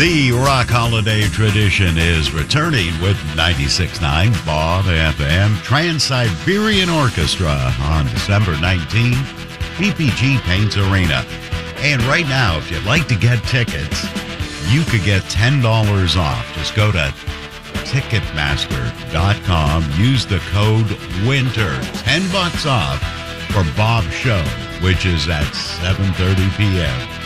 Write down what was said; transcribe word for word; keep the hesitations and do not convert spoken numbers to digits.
The rock holiday tradition is returning with ninety-six point nine Bob F M Trans-Siberian Orchestra on December nineteenth, P P G Paints Arena. And right now, if you'd like to get tickets, you could get ten dollars off. Just go to ticketmaster dot com, use the code WINTER, ten bucks off for Bob's show, which is at seven thirty p.m.